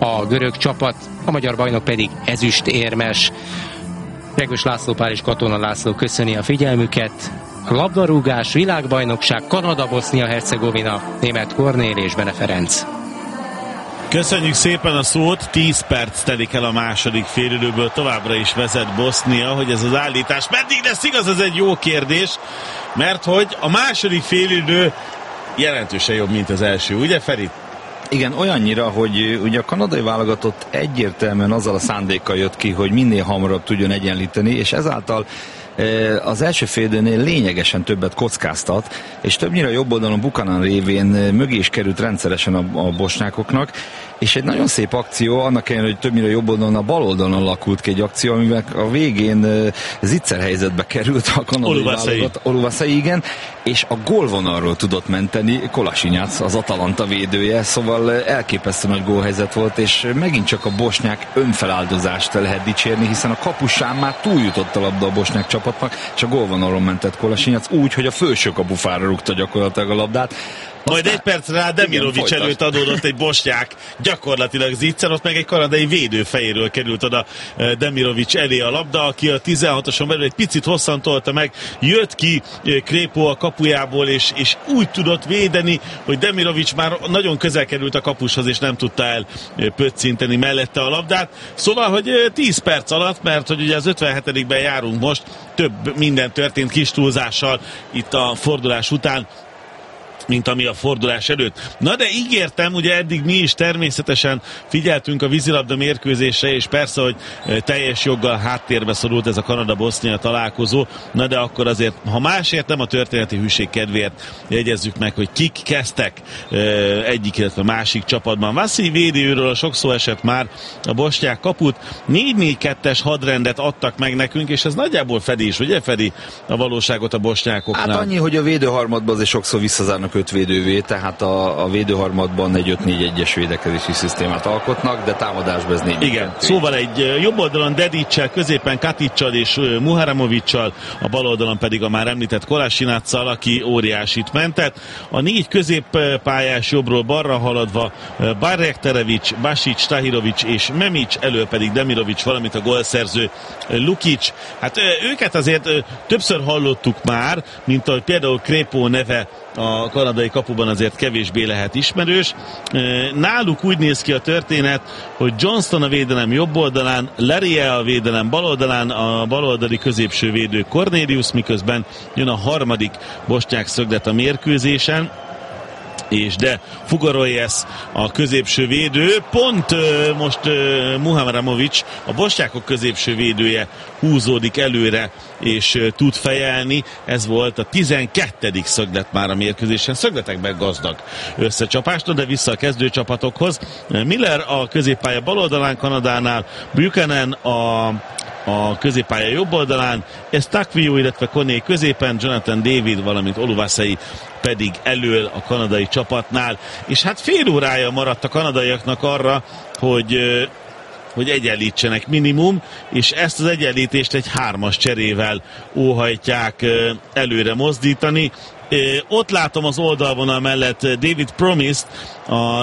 a görög csapat, a magyar bajnok pedig ezüstérmes. Regős László Pál és Katona László köszöni a figyelmüket. Labdarúgás, világbajnokság, Kanada, Bosznia-Hercegovina, Németh Kornél és Bene Ferenc. Köszönjük szépen a szót, 10 perc telik el a második félidőből, továbbra is vezet Bosznia, hogy ez az állítás meddig lesz igaz, ez egy jó kérdés, mert hogy a második félidő jelentősen jobb, mint az első, ugye Feri? Igen, olyannyira, hogy ugye a kanadai válogatott egyértelműen azzal a szándékkal jött ki, hogy minél hamarabb tudjon egyenlíteni, és ezáltal az első félidőnél lényegesen többet kockáztat, és többnyire jobb oldalon Buchanan révén mögé is került rendszeresen a bosnyákoknak, és egy nagyon szép akció, annak ellenére, hogy többnyire jobb oldalon a bal oldalon alakult ki egy akció, amivel a végén zicser helyzetbe került a kanadai válogatott, Oluvaszai, igen, és a gólvonalról tudott menteni Kolasinac, az Atalanta védője, szóval elképesztő nagy gólhelyzet volt, és megint csak a bosnyák önfeláldozást lehet dicsérni, hiszen a kapusán már túljutott a labda a bosnyák csapatnak, és a gólvonalon mentett Kolasinac úgy, hogy a felső kapufára rúgta gyakorlatilag a labdát. Majd egy percre rá Demirovic előtt adódott egy bosnyák, gyakorlatilag zicser, ott meg egy kanadai védő fejéről került oda Demirovic elé a labda, aki a 16-oson belül egy picit hosszan tolta meg, jött ki Crépeau a kapujából, és úgy tudott védeni, hogy Demirovic már nagyon közel került a kapushoz, és nem tudta el pöccinteni mellette a labdát. Szóval, hogy 10 perc alatt, mert hogy ugye az 57-ben járunk most, több minden történt kis túlzással itt a fordulás után, mint ami a fordulás előtt. Na de ígértem, ugye eddig mi is természetesen figyeltünk a vízilabda mérkőzésre, és persze, hogy teljes joggal háttérbe szorult ez a Kanada-Bosznia találkozó, na de akkor azért, ha másért, nem a történeti hűség kedvéért jegyezzük meg, hogy kik kezdtek egyik, illetve másik csapatban. Vasszily védőről sok szó esett már, a bosnyák kaput 4-4-2-es hadrendet adtak meg nekünk, és ez nagyjából fedi is, ugye Fedi, a valóságot a bosnyákoknál? Hát annyi, hogy a védőharmadban azért sokszor visszazárnak 5 védővé, tehát a védőharmadban egy 5-4-1-es védekezési szisztémát alkotnak, de támadásban ez 4. Igen, szóval egy jobb oldalon Dedic-sel, középen Katicsal és Muharamovicsal, a bal oldalon pedig a már említett Kolasinaccal, aki óriásit mentett. A 4 középpályás jobbról balra haladva Bayraktarevic, Basic, Tahirovic és Memic, elől pedig Demirovic, valamint a gólszerző Lukic. Hát őket azért többször hallottuk már, mint ahogy például Crépeau neve a kanadai kapuban azért kevésbé lehet ismerős. Náluk úgy néz ki a történet, hogy Johnston a védelem jobb oldalán, Larie a védelem bal oldalán, a baloldali középső védő Cornelius, miközben jön a harmadik bosnyák szöglet a mérkőzésen, és de Fugaroyes a középső védő, pont most Muharamovic, a bosnyákok középső védője húzódik előre, és tud fejelni. Ez volt a 12. szöglet már a mérkőzésen, szögletekben gazdag összecsapást, de vissza a kezdőcsapatokhoz. Miller a középpálya bal oldalán Kanadánál, Buchanan a középpálya jobb oldalán, Eustáquio, illetve Koné középen, Jonathan David, valamint Oluvaszai pedig elől a kanadai csapatnál. És hát fél órája maradt a kanadaiaknak arra, hogy egyenlítsenek minimum, és ezt az egyenlítést egy 3-as cserével óhajtják előre mozdítani. Ott látom az oldalvonal mellett David Promised, a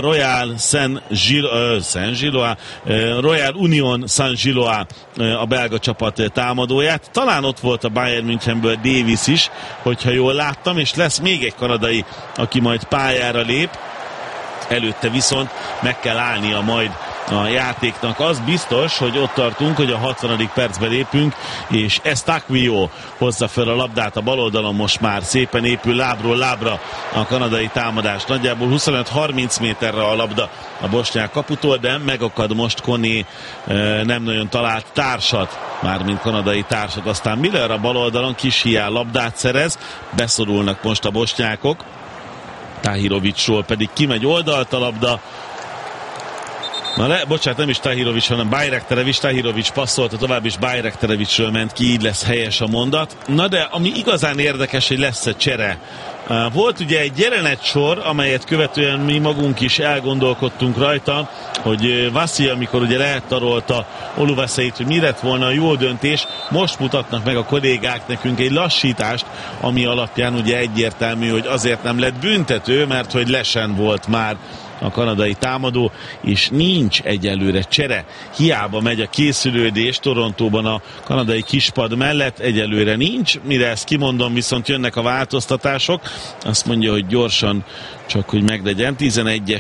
Royal Union Saint-Gilloise a belga csapat támadóját. Talán ott volt a Bayern Münchenből Davis is, hogyha jól láttam, és lesz még egy kanadai, aki majd pályára lép. Előtte viszont meg kell állnia majd a játéknak. Az biztos, hogy ott tartunk, hogy a 60. percbe lépünk, és Eustáquio hozza fel a labdát a bal oldalon, most már szépen épül lábról lábra a kanadai támadás. Nagyjából 25-30 méterre a labda a bosnyák kaputól, de megakad most Koné, nem nagyon talált társat, mármint kanadai társat. Aztán Miller a bal oldalon kis hiány labdát szerez, beszorulnak most a bosnyákok. Tahirovicsról pedig kimegy oldalt a labda. Bocsánat, nem is Tahirovics, hanem Bayraktarevic. Tahirovic passzolta tovább, és Bayraktarevicről ment ki, így lesz helyes a mondat. Na de ami igazán érdekes, hogy lesz-e csere. Volt ugye egy jelenetsor, amelyet követően mi magunk is elgondolkodtunk rajta, hogy Vasszily, amikor ugye letarolta Oluvaszait, hogy mi lett volna a jó döntés, most mutatnak meg a kollégák nekünk egy lassítást, ami alapján ugye egyértelmű, hogy azért nem lett büntető, mert hogy lesen volt már a kanadai támadó, és nincs egyelőre csere. Hiába megy a készülődés Torontóban a kanadai kispad mellett, egyelőre nincs. Mire ezt kimondom, viszont jönnek a változtatások. Azt mondja, hogy gyorsan, csak hogy meglegyen. 11-es,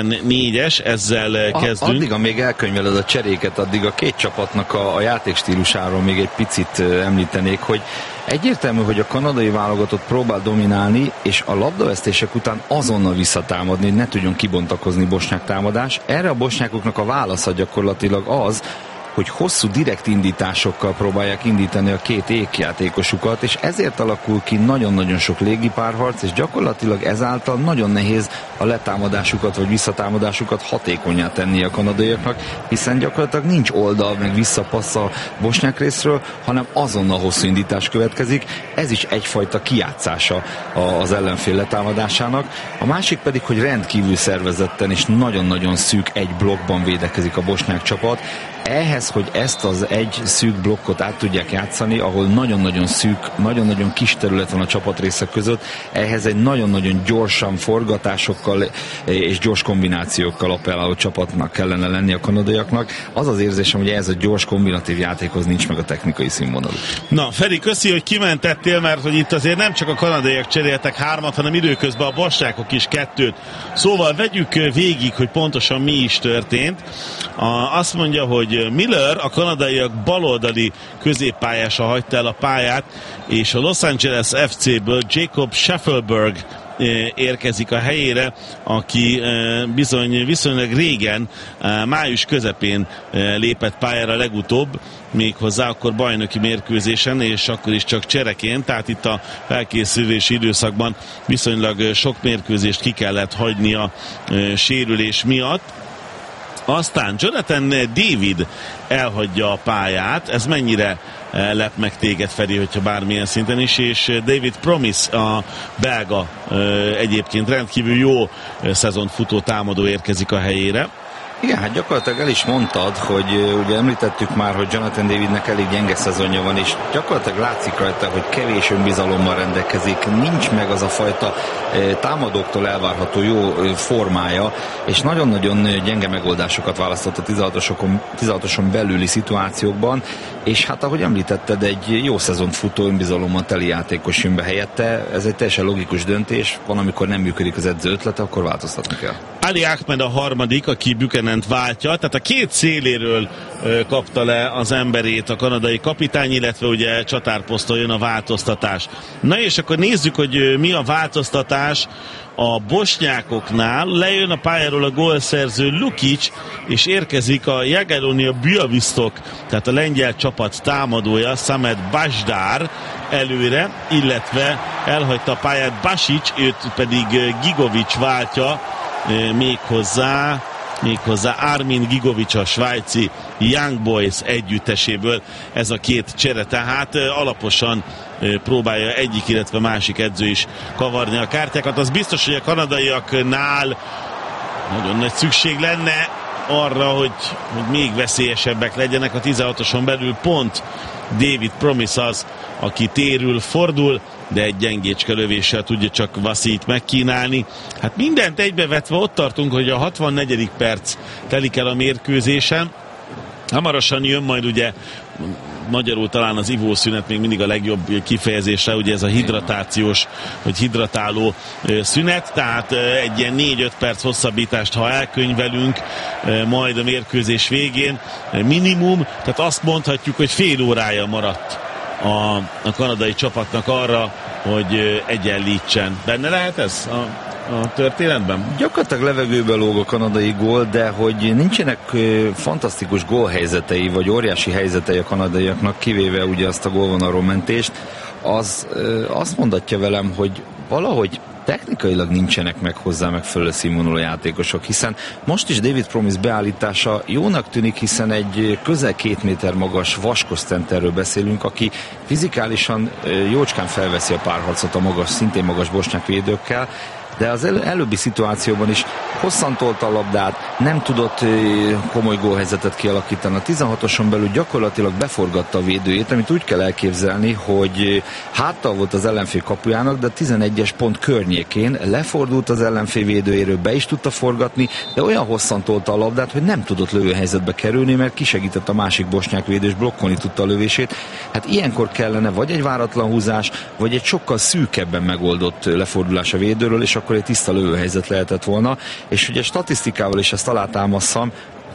14-es, ezzel kezdünk. Addig, amíg elkönyveled a cseréket, addig a két csapatnak a játékstílusáról még egy picit említenék, hogy egyértelmű, hogy a kanadai válogatott próbál dominálni, és a labdavesztések után azonnal visszatámadni, hogy ne tudjon kibontakozni bosnyák támadás. Erre a bosnyákoknak a válasza gyakorlatilag az, hogy hosszú direkt indításokkal próbálják indítani a két ékjátékosukat, és ezért alakul ki nagyon-nagyon sok légipárharc, és gyakorlatilag ezáltal nagyon nehéz a letámadásukat vagy visszatámadásukat hatékonnyá tenni a kanadaiaknak, hiszen gyakorlatilag nincs oldal meg visszapassz a bosnyák részről, hanem azonnal hosszú indítás következik. Ez is egyfajta kijátszása az ellenfél letámadásának. A másik pedig, hogy rendkívül szervezetten és nagyon-nagyon szűk egy blokkban védekezik a bosnyák csapat. Ehhez, hogy ezt az egy szűk blokkot át tudják játszani, ahol nagyon-nagyon szűk, nagyon-nagyon kis terület van a csapatrészek között, ehhez egy nagyon-nagyon gyorsan forgatásokkal és gyors kombinációkkal appelláló csapatnak kellene lenni a kanadaiaknak. Az az érzésem, hogy ez a gyors kombinatív játékhoz nincs meg a technikai színvonalú. Na, Feri, köszi, hogy kimentettél, mert hogy itt azért nem csak a kanadaiak cseréltek 3-at, hanem időközben a bosnyákok is 2-t. Szóval vegyük végig, hogy pontosan mi is történt. Azt mondja, hogy Miller, a kanadaiak baloldali középpályása hagyta el a pályát, és a Los Angeles FC-ből Jacob Schaffelberg érkezik a helyére, aki bizony viszonylag régen, május közepén lépett pályára legutóbb, méghozzá akkor bajnoki mérkőzésen, és akkor is csak csereként, tehát itt a felkészülési időszakban viszonylag sok mérkőzést ki kellett hagyni a sérülés miatt. Aztán Jonathan David elhagyja a pályát, ez mennyire lep meg téged, Feri, hogyha bármilyen szinten is, és David Promise, a belga, egyébként rendkívül jó szezont futó támadó érkezik a helyére. Igen, hát gyakorlatilag el is mondtad, hogy ugye említettük már, hogy Jonathan Davidnek elég gyenge szezonja van, és gyakorlatilag látszik rajta, hogy kevés önbizalommal rendelkezik, nincs meg az a fajta támadóktól elvárható jó formája, és nagyon-nagyon gyenge megoldásokat választott a 16-oson belüli szituációkban, és hát ahogy említetted, egy jó szezont futó önbizalommal teli játékos jön be helyette, ez egy teljesen logikus döntés, van, amikor nem működik az edző ötlete, akkor változtatni kell. Ali Ahmed a harmadik, aki Buchanant váltja, tehát a két széléről kapta le az emberét a kanadai kapitány, illetve ugye csatárposzton jön a változtatás. Na és akkor nézzük, hogy mi a változtatás a bosnyákoknál. Lejön a pályáról a gólszerző Lukic, és érkezik a Jagiellonia Białystok, tehát a lengyel csapat támadója, Samet Bajdár előre, illetve elhagyta a pályát Basic, őt pedig Gigovic váltja, méghozzá Armin Gigovic a svájci Young Boys együtteséből. Ez a két csere, tehát alaposan próbálja egyik, illetve másik edző is kavarni a kártyákat. Az biztos, hogy a kanadaiaknál nagyon nagy szükség lenne arra, hogy még veszélyesebbek legyenek a 16-oson belül. Pont David Promise az, aki térül, fordul, de egy gyengécske lövéssel tudja csak Vaszit megkínálni. Hát mindent egybevetve ott tartunk, hogy a 64. perc telik el a mérkőzésen. Hamarosan jön majd ugye, magyarul talán az ivószünet még mindig a legjobb kifejezésre, ugye ez a hidratációs, vagy hidratáló szünet, tehát egy ilyen 4-5 perc hosszabbítást, ha elkönyvelünk majd a mérkőzés végén, minimum, tehát azt mondhatjuk, hogy fél órája maradt a kanadai csapatnak arra, hogy egyenlítsen. Benne lehet ez a történetben? Gyakorlatilag levegőbe lóg a kanadai gól, de hogy nincsenek fantasztikus gólhelyzetei, vagy óriási helyzetei a kanadaiaknak, kivéve ugye azt a gólvonalról mentést, az azt mondatja velem, hogy valahogy technikailag nincsenek meg hozzá megfelelő színvonalú játékosok, hiszen most is David Promise beállítása jónak tűnik, hiszen egy közel 2 méter magas vaskos centerről beszélünk, aki fizikálisan jócskán felveszi a párharcot a magas, szintén magas bosnyák védőkkel, de az előbbi szituációban is hosszantolta a labdát, nem tudott komoly gólhelyzetet kialakítani. A 16-oson belül gyakorlatilag beforgatta a védőjét, amit úgy kell elképzelni, hogy háttal volt az ellenfél kapujának, de a 11-es pont környékén lefordult az ellenfél védőjéről, be is tudta forgatni, de olyan hosszan tolta a labdát, hogy nem tudott lövőhelyzetbe kerülni, mert kisegített a másik bosnyák védő, és blokkolni tudta a lövését. Hát ilyenkor kellene vagy egy váratlan húzás, vagy egy sokkal szűkebben megoldott lefordulás a védőről, és akkor egy tiszta lövőhelyzet lehetett volna. És ugye statisztikával is ezt alátámasztam,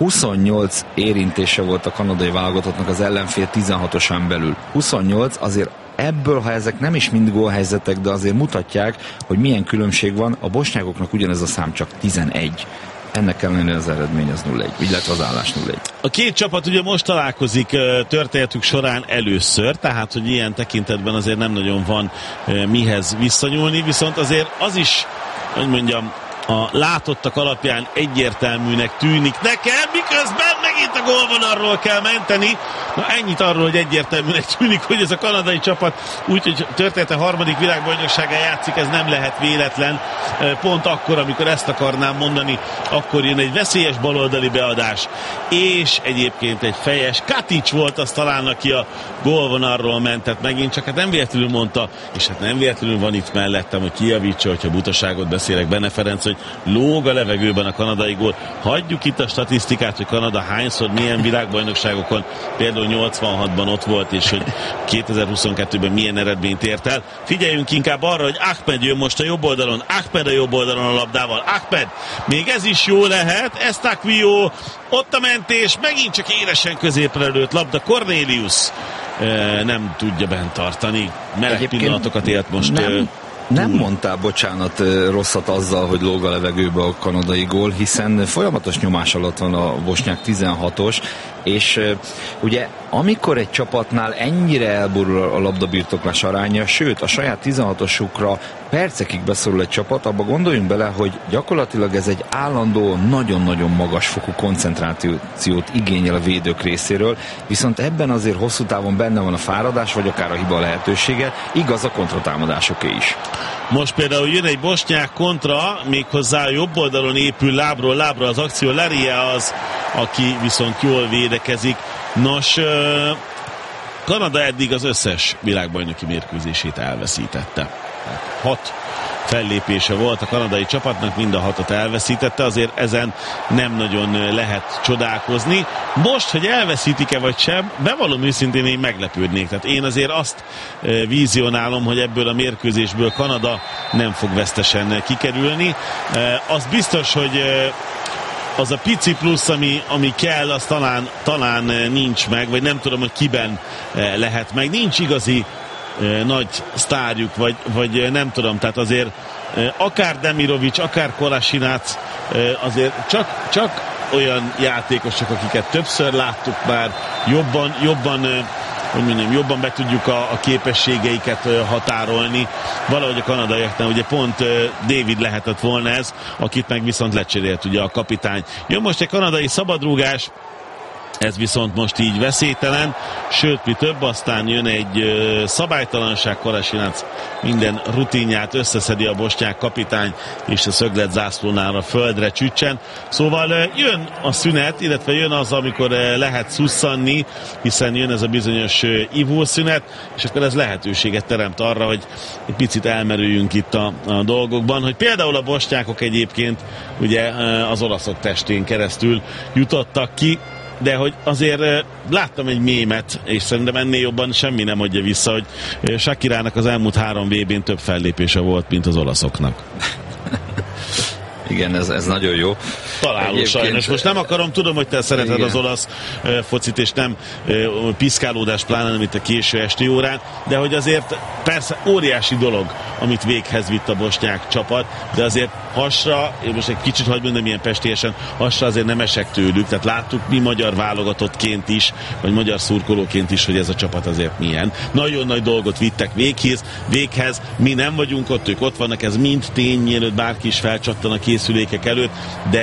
28 érintése volt a kanadai válogatottnak az ellenfél 16-osán belül. 28, azért ebből, ha ezek nem is mind gólhelyzetek, de azért mutatják, hogy milyen különbség van. A bosnyákoknak ugyanez a szám csak 11. Ennek ellenére az eredmény az 0-1, illetve az állás 0-1. A két csapat ugye most találkozik történetük során először, tehát hogy ilyen tekintetben azért nem nagyon van mihez visszanyúlni, viszont azért az is, hogy mondjam, a látottak alapján egyértelműnek tűnik nekem, miközben megint a gólvonalról kell menteni. Na ennyit arról, hogy egyértelműnek tűnik, hogy ez a kanadai csapat úgyhogy története harmadik világbajnokságán játszik, ez nem lehet véletlen. Pont akkor, amikor ezt akarnám mondani, akkor jön egy veszélyes baloldali beadás, és egyébként egy fejes. Katic volt az talán, aki a gólvonalról mentett megint, csak hát nem véletlenül mondta, és hát nem véletlenül van itt mellettem, hogy kijavítsa, hogyha butaságot beszélek, Benne Ferenc, hogy lóg a levegőben a kanadai gól. Hagyjuk itt a statisztikát, hogy Kanada hányszor, milyen világbajnokságokon, például 86-ban ott volt, és hogy 2022-ben milyen eredményt ért el. Figyeljünk inkább arra, hogy Ahmed jön most a jobb oldalon. Ahmed a jobb oldalon a labdával. Ahmed, még ez is jó lehet. Eustáquio, ott a mentés, megint csak élesen középre lőtt labda. Cornelius nem tudja bent tartani. Meleg pillanatokat élt most. Nem mondtál, bocsánat, rosszat azzal, hogy lóg a levegőbe a kanadai gól, hiszen folyamatos nyomás alatt van a bosnyák 16-os, és ugye amikor egy csapatnál ennyire elborul a labdabirtoklás aránya, sőt a saját 16-osukra percekig beszorul egy csapat, abba gondoljunk bele, hogy gyakorlatilag ez egy állandó, nagyon-nagyon magas fokú koncentrációt igényel a védők részéről, viszont ebben azért hosszú távon benne van a fáradás, vagy akár a hiba lehetősége, igaz a kontratámadásoké is. Most például jön egy bosnyák kontra, méghozzá a jobb oldalon épül lábról lábra az akció. Laria az, aki viszont jól védekezik. Nos, Kanada eddig az összes világbajnoki mérkőzését elveszítette. 6 fellépése volt a kanadai csapatnak, mind a 6-ot elveszítette, azért ezen nem nagyon lehet csodálkozni. Most, hogy elveszítik-e vagy sem, bevallom őszintén, én meglepődnék. Tehát én azért azt vízionálom, hogy ebből a mérkőzésből Kanada nem fog vesztesen kikerülni. Az biztos, hogy az a pici plusz, ami kell, az talán nincs meg, vagy nem tudom, hogy kiben lehet meg. Nincs igazi nagy sztárjuk, vagy nem tudom, tehát azért akár Demirovic, akár Kolasinac, azért csak olyan játékosok, akiket többször láttuk már, jobban be tudjuk a képességeiket határolni. Valahogy a kanadaiaknál ugye pont David lehetett volna ez, akit meg viszont lecserélt ugye a kapitány. Jön most egy kanadai szabadrúgás, ez viszont most így veszélytelen, sőt, mi több, aztán jön egy szabálytalanság, Kolasinac minden rutinját összeszedi a bosnyák kapitány, és a szöglet zászlónál a földre csüccsen. Szóval jön a szünet, illetve jön az, amikor lehet szusszanni, hiszen jön ez a bizonyos ivószünet, és akkor ez lehetőséget teremt arra, hogy egy picit elmerüljünk itt a dolgokban, hogy például a bosnyákok egyébként ugye az olaszok testén keresztül jutottak ki, de hogy azért láttam egy mémet, és szerintem ennél jobban semmi nem adja vissza, hogy Shakirának az elmúlt 3 VB-n több fellépése volt, mint az olaszoknak. Igen, ez nagyon jó. Találó sajnos. Most nem akarom, tudom, hogy te szereted igen. Az olasz focit, és nem piszkálódás, pláne nem itt a késő esti órán, de hogy azért persze óriási dolog, amit véghez vitt a bosnyák csapat, de azért hasra, én most egy kicsit hadd mondom ilyen pestélyesen, hasra azért nem esek tőlük, tehát láttuk mi magyar válogatottként is, vagy magyar szurkolóként is, hogy ez a csapat azért milyen. Nagyon nagy dolgot vittek véghez, mi nem vagyunk ott, ők ott vannak, ez mind tény, mielőtt bárki is felcsattan a készülékek előtt,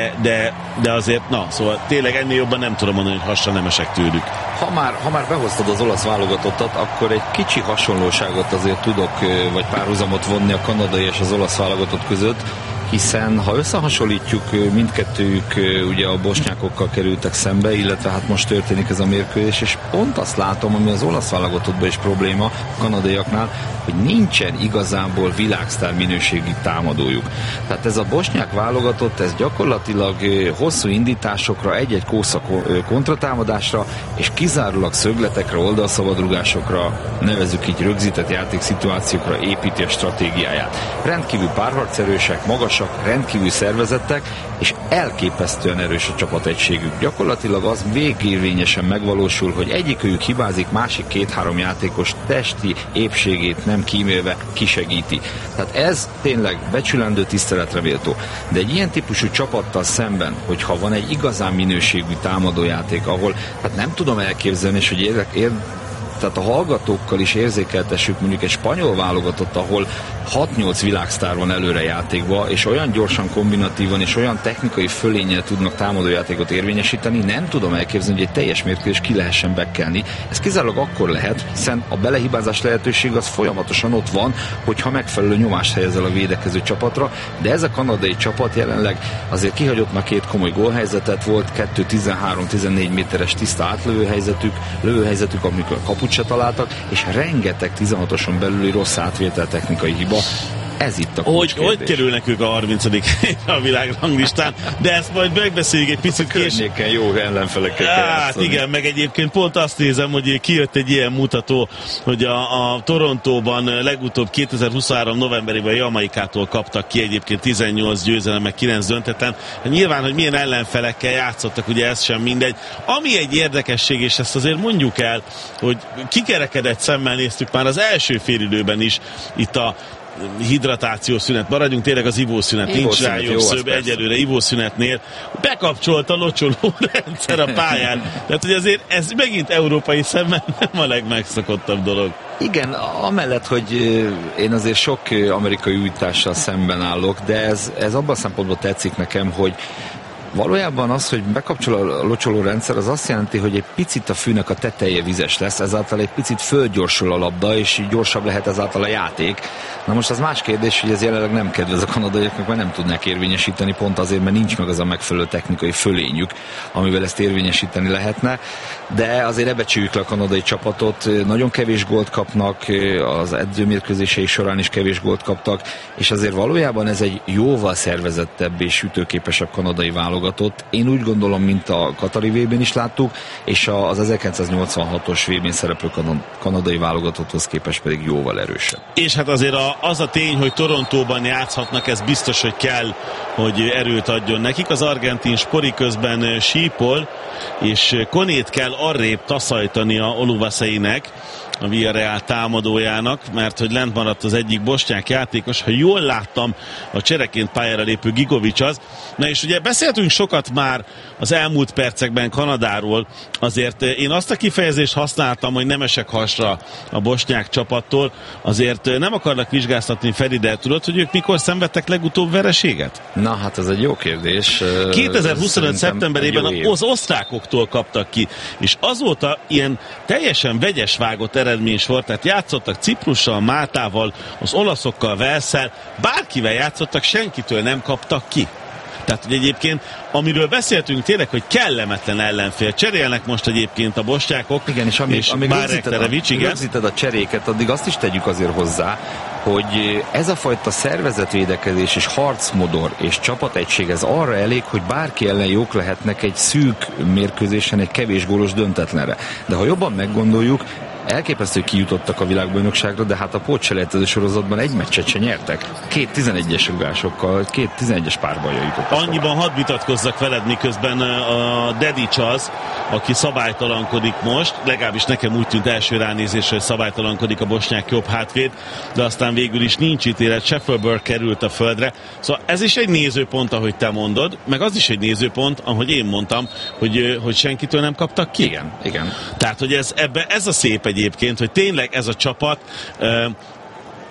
de azért, szóval tényleg ennél jobban nem tudom mondani, hogy hasra nem esek tőlük. Ha már behoztad az olasz válogatottat, akkor egy kicsi hasonlóságot azért tudok, vagy párhuzamot vonni a kanadai és az olasz válogatott között, hiszen ha összehasonlítjuk, mindkettőjük ugye a bosnyákokkal kerültek szembe, illetve hát most történik ez a mérkőzés, és pont azt látom, ami az olasz válogatottban is probléma a kanadaiaknál, hogy nincsen igazából világsztár minőségi támadójuk. Tehát ez a bosnyák válogatott, ez gyakorlatilag hosszú indításokra, egy-egy kósza kontratámadásra, és kizárólag szögletekre, oldalszabadrugásokra, nevezzük így rögzített játékszituációkra építi a stratégiáját. Rendkívül párharcerősek, magasak, rendkívül szervezettek, és elképesztően erős a csapategységük. Gyakorlatilag az végérvényesen megvalósul, hogy egyikőjük hibázik, másik 2-3 játékos testi épségét nem kímélve kisegíti. Tehát ez tényleg becsülendő, tiszteletre méltó. De egy ilyen típusú csapattal szemben, hogyha van egy igazán minőségű támadójáték, ahol hát nem tudom elképzelni, és hogy tehát a hallgatókkal is érzékeltessük mondjuk egy spanyol válogatott, ahol 6-8 világsztár van előre játékba, és olyan gyorsan, kombinatívan, és olyan technikai fölénnyel tudnak támadójátékot érvényesíteni, nem tudom elképzelni, hogy egy teljes mérkőzés ki lehessen bekkelni. Ez kizárólag akkor lehet, hiszen a belehibázás lehetőség az folyamatosan ott van, hogyha megfelelő nyomást helyezel a védekező csapatra, de ez a kanadai csapat jelenleg azért kihagyott már 2 komoly gólhelyzetet, volt 2 13-14 méteres tiszta lövőhelyzetük, amikor kaput se találtak, és rengeteg 16-oson belüli rossz átvétel technikai hiba. Ez itt a kulcskérdés. Hogy kerülnek ők a 30. a világranglistán, de ezt majd megbeszéljük egy picit később. Környéken jó ellenfelekkel kell játszani. Igen, meg egyébként pont azt nézem, hogy kijött egy ilyen mutató, hogy a Torontóban legutóbb 2023 novemberében Jamaikától kaptak ki egyébként 18 győzelem, meg 9 döntetlen. Nyilván, hogy milyen ellenfelekkel játszottak, ugye ez sem mindegy. Ami egy érdekesség, és ezt azért mondjuk el, hogy kikerekedett szemmel néztük már az első félidőben is itt a hidratációs szünet, maradjunk tényleg az ivószünet, nincs rá jobb szöbb egyelőre ivószünetnél, bekapcsolt a locsoló rendszer a pályán, tehát hogy azért ez megint európai szemmel nem a legmegszokottabb dolog. Igen, amellett, hogy én azért sok amerikai újítással szemben állok, de ez abban a szempontból tetszik nekem, hogy valójában az, hogy bekapcsol a locsoló rendszer, az azt jelenti, hogy egy picit a fűnek a teteje vizes lesz, ezáltal egy picit fölgyorsul a labda, és gyorsabb lehet ezáltal a játék. Na most az más kérdés, hogy ez jelenleg nem kedvez a kanadaiaknak, mert nem tudnák érvényesíteni, pont azért, mert nincs meg az a megfelelő technikai fölényük, amivel ezt érvényesíteni lehetne, de azért becsüljük le a kanadai csapatot, nagyon kevés gólt kapnak, az edzőmérkőzéseik során is kevés gólt kaptak, és azért valójában ez egy jóval szervezettebb és ütőképesebb kanadai válogatott. Én úgy gondolom, mint a katari VB-n is láttuk, és az 1986-os VB-n szereplő kanadai válogatotthoz képest pedig jóval erősebb. És hát azért az a tény, hogy Torontóban játszhatnak, ez biztos, hogy kell, hogy erőt adjon nekik. Az argentin Spori közben sípol, és Konét kell arrébb taszajtani a Oluvaszeinek, a Villarreal támadójának, mert hogy lent maradt az egyik bosnyák játékos, ha jól láttam, a csereként pályára lépő Gigovics az. Na és ugye beszéltünk sokat már az elmúlt percekben Kanadáról, azért én azt a kifejezést használtam, hogy nem esek hasra a bosnyák csapattól, azért nem akarnak vizsgáztatni, Feri, de tudod, hogy ők mikor szenvedtek legutóbb vereséget? Na hát ez egy jó kérdés. 2025. szeptemberében az osztrákoktól kaptak ki, és azóta ilyen teljesen vegyes vágott eredménysor, tehát játszottak Ciprussal, Máltával, az olaszokkal, Walesszel, bárkivel játszottak, senkitől nem kaptak ki. Tehát, hogy egyébként, amiről beszéltünk tényleg, hogy kellemetlen ellenfél. Cserélnek most egyébként a bosnyákok. Igen, és amíg rögzíted a cseréket, addig azt is tegyük azért hozzá, hogy ez a fajta szervezetvédekezés és harcmodor és csapategység, ez arra elég, hogy bárki ellen jók lehetnek egy szűk mérkőzésen, egy kevés gólos döntetlenre. De ha jobban meggondoljuk, elképesztő, hogy kijutottak a világbajnokságra, de hát a pótselejtező sorozatban egy meccset se nyertek. 2 11-es rugásokkal, 2 11-es párbajra jutottak. Annyiban hadd vitatkozzak veled, miközben a Dedic az, aki szabálytalankodik most, legalábbis nekem úgy tűnt első ránézésre, hogy szabálytalankodik a bosnyák jobb hátvéd, de aztán végül is nincs ítélet, Scheffelberg került a földre. Szóval ez is egy nézőpont, ahogy te mondod, meg az is egy nézőpont, ahogy én mondtam, hogy senkitől nem kaptak ki. Igen. Tehát, hogy ez a szép egyébként, hogy tényleg ez a csapat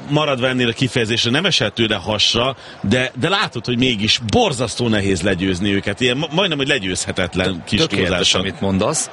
maradva ennél a kifejezésre, nem esett tőle hasra, de látod, hogy mégis borzasztó nehéz legyőzni őket. Ilyen majdnem, hogy legyőzhetetlen kis túlzással. Amit mondasz,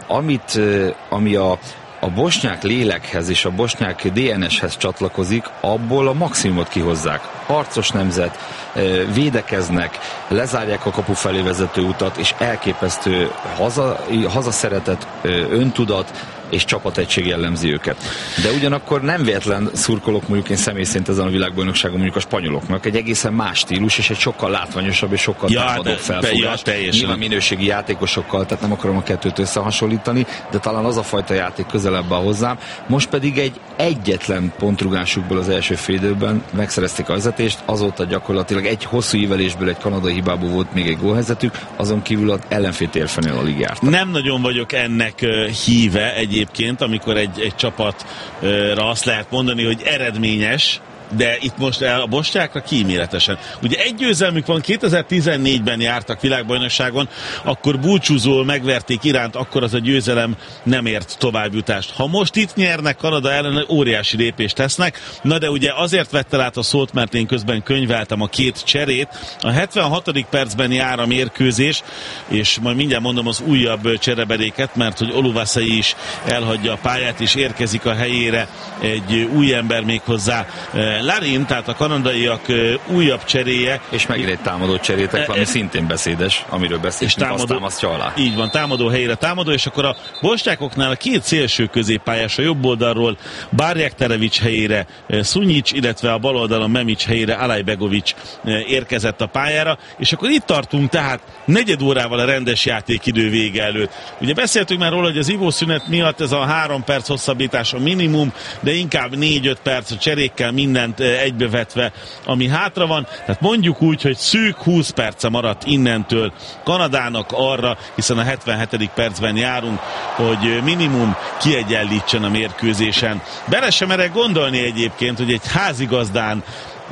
ami a bosnyák lélekhez és a bosnyák DNS-hez csatlakozik, abból a maximumot kihozzák. Harcos nemzet, védekeznek, lezárják a kapu felé vezető utat, és elképesztő hazaszeretet, öntudat és csapategység jellemzi őket. De ugyanakkor nem véletlen szurkolok mondjuk én személy szerint ezen a világbajnokságon mondjuk a spanyoloknak. Egy egészen más stílus, és egy sokkal látványosabb és sokkal támadóbb felfogás. Nyilván minőségi játékosokkal, tehát nem akarom a kettőt összehasonlítani, de talán az a fajta játék közelebb áll hozzám. Most pedig egyetlen pontrugásukból az első félidőben megszerezték a vezetést, azóta gyakorlatilag egy hosszú ívelésből, egy kanadai hibából volt még egy gólhelyzetük, azon kívül az ellenfél térfelnél alig jártak. Nem nagyon vagyok ennek híve egyébként, amikor egy csapatra azt lehet mondani, hogy eredményes, de itt most a bosnyákra kíméletesen. Ugye egy győzelmük van, 2014-ben jártak világbajnokságon, akkor búcsúzól megverték Iránt, akkor az a győzelem nem ért továbbjutást. Ha most itt nyernek Kanada ellen, óriási lépést tesznek, na de ugye azért vette át a szót, mert én közben könyveltem a két cserét. A 76. percben jár a mérkőzés, és majd mindjárt mondom az újabb cserebedéket, mert hogy Oluvaszai is elhagyja a pályát, és érkezik a helyére egy új ember, méghozzá Larin, tehát a kanadaiak újabb cseréje. És megint egy támadó cserétek, ami szintén beszédes, amiről beszéltünk, azt támasztja alá. Így van, támadó helyére támadó, és akkor a bosnyákoknál a két szélső középpályás, a jobb oldalról Bárják Terevics helyére Szunyics, illetve a bal oldalon Memics helyére Alajbegovics érkezett a pályára, és akkor itt tartunk tehát negyed órával a rendes játékidő vége előtt. Ugye beszéltünk már róla, hogy az ivószünet miatt ez a 3 perc hosszabbítás a minimum, de inkább 4-5 perc a cserékkel mindent egybevetve, ami hátra van. Tehát mondjuk úgy, hogy szűk 20 perce maradt innentől Kanadának arra, hiszen a 77. percben járunk, hogy minimum kiegyenlítsen a mérkőzésen. Bele sem merek gondolni egyébként, hogy egy házigazdán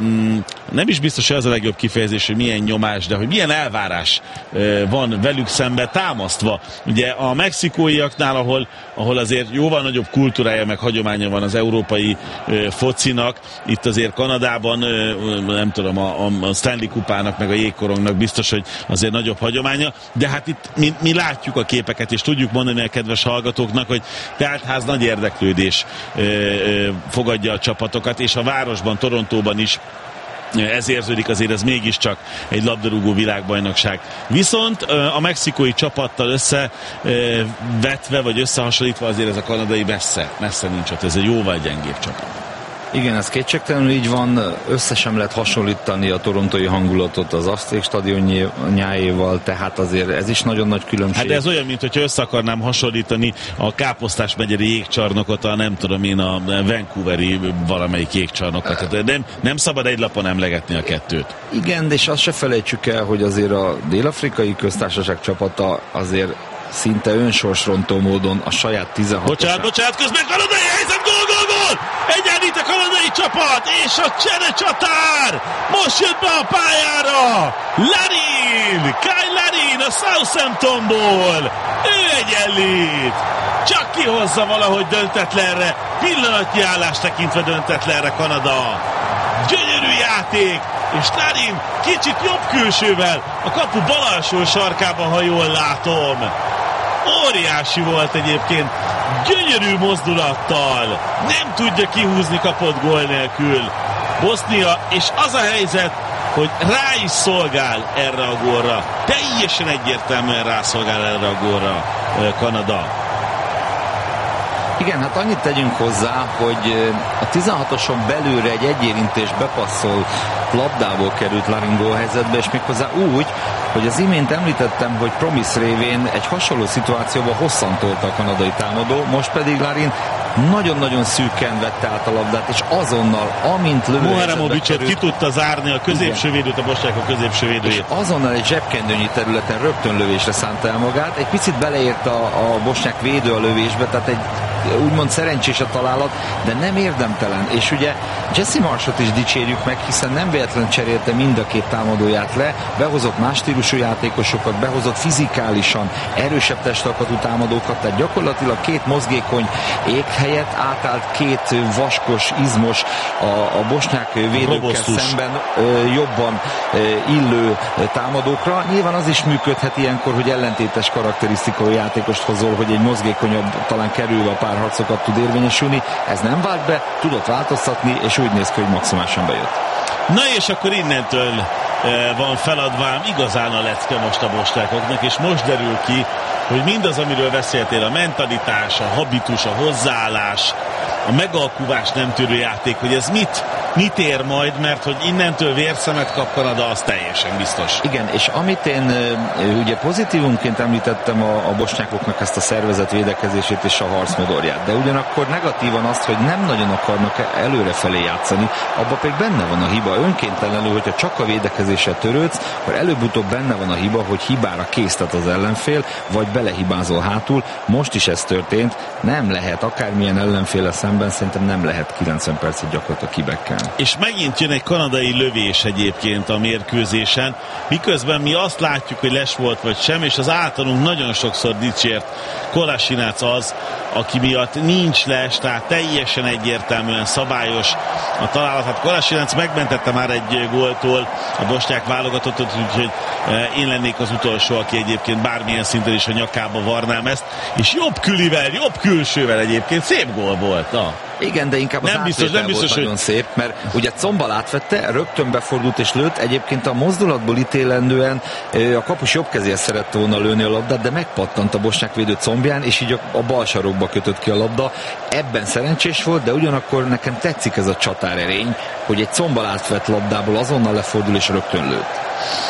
nem is biztos, hogy az a legjobb kifejezés, hogy milyen nyomás, de hogy milyen elvárás van velük szembe támasztva. Ugye a mexikóiaknál, ahol azért jóval nagyobb kultúrája meg hagyománya van az európai focinak, itt azért Kanadában, nem tudom, a Stanley kupának meg a jégkorongnak biztos, hogy azért nagyobb hagyománya, de hát itt mi látjuk a képeket, és tudjuk mondani a kedves hallgatóknak, hogy teltház nagy érdeklődés fogadja a csapatokat, és a városban, Torontóban is ez érződik, azért ez mégiscsak egy labdarúgó világbajnokság. Viszont a mexikói csapattal összevetve, vagy összehasonlítva azért ez a kanadai messze nincs ott, ez egy jóval gyengébb csapat. Igen, ez kétségtelenül így van, össze sem lehet hasonlítani a torontói hangulatot az Azték stadionjáéval, tehát azért ez is nagyon nagy különbség. Hát ez olyan, mint hogyha össze akarnám hasonlítani a Káposztás megyeri jégcsarnokot, a nem tudom én, a Vancouveri valamelyik jégcsarnokot. Tehát nem szabad egy lapon emlegetni a kettőt. Igen, de és azt se felejtsük el, hogy azért a Dél-Afrikai Köztársaság csapata azért szinte önsorsrontó módon a saját 16-osát. Bocsánat, közben kanadai helyzet, gól! Egyenlít a kanadai csapat, és a cserecsatár most jött be a pályára. Larin, Kyle Larin a Southamptonból, ő egyenlít. Csak kihozza valahogy döntetlenre, pillanatnyi állást tekintve döntetlenre Kanada. Gyönyörű játék, és Larin kicsit jobb külsővel a kapu bal alsó sarkába, ha jól látom. Óriási volt egyébként, gyönyörű mozdulattal, nem tudja kihúzni kapott gól nélkül Bosznia, és az a helyzet, hogy rá is szolgál erre a gólra, teljesen egyértelműen rászolgál erre a gólra Kanada. Igen, hát annyit tegyünk hozzá, hogy a 16-oson belőle egy egyérintés bepasszol labdából került Larin gólhelyzetbe, és méghozzá úgy, hogy az imént említettem, hogy Promise révén egy hasonló szituációban hosszan tolta a kanadai támadó, most pedig Larin nagyon-nagyon szűken vette át a labdát, és azonnal, amint lövő Muharamovicot ki tudta zárni a középső védőt, a bosnyákok középső védőjét. És azonnal egy zsebkendőnyi területen rögtön lövésre szánta el magát, egy picit beleért a bosnyák védő a lövésbe, tehát egy úgymond szerencsés a találat, de nem érdemtelen. És ugye Jesse Marshot is dicsérjük meg, hiszen nem véletlen cserélte mind a két támadóját le, behozott más stílusú játékosokat, behozott fizikálisan erősebb testalkatú támadókat, tehát gyakorlatilag két mozgékony ég helyett átállt két vaskos, izmos, a bosnyák védőkkel szemben jobban illő támadókra. Nyilván az is működhet ilyenkor, hogy ellentétes karakterisztikai játékost hozol, hogy egy mozgékonyabb, talán kerülve a párharcokat tud érvényesülni. Ez nem vált be, tudott változtatni, és úgy néz ki, hogy maximálisan bejött. Na és akkor innentől van feladvám igazán a lecke most a bosnyákoknak, és most derül ki, hogy mindaz, amiről beszéltél, a mentalitás, a habitus, a hozzáállás, a megalkuvás nem törő játék, hogy ez mit ér majd, mert hogy innentől vérszemet kap Kanada, az teljesen biztos. Igen, és amit én ugye pozitívumként említettem a bosnyákoknak ezt a szervezet védekezését és a harcmodorját, de ugyanakkor negatívan azt, hogy nem nagyon akarnak előrefelé játszani, abban pedig benne van a hiba. Önkéntelenül, hogyha csak a védekezéssel törődsz, akkor előbb-utóbb benne van a hiba, hogy hibára késztet az ellenfél, vagy belehibázol hátul. Most is ez történt, nem lehet, akármilyen ellenféle szemben, szerintem nem lehet 90 percet gyakorlatilag kibekkelni. És megint jön egy kanadai lövés egyébként a mérkőzésen, miközben mi azt látjuk, hogy les volt vagy sem, és az általunk nagyon sokszor dicsért Kolasinac az, aki miatt nincs les, tehát teljesen egyértelműen szabályos a találat. Hát Kolasinac megmentette már egy góltól a bosnyák válogatottat, úgyhogy én lennék az utolsó, aki egyébként bármilyen szinten is a nyakába varnám ezt, és jobb külivel, jobb külsővel egyébként szép gól volt. Na. Igen, de inkább az átvétel volt nagyon szép, mert ugye Combal átvette, rögtön befordult és lőtt, egyébként a mozdulatból ítélendően a kapus jobb kezéhez szerette volna lőni a labdát, de megpattant a bosnyák védő combján, és így a bal sarokba kötött ki a labda. Ebben szerencsés volt, de ugyanakkor nekem tetszik ez a csatárerény, hogy egy Combal átvett labdából azonnal lefordul és rögtön lőtt.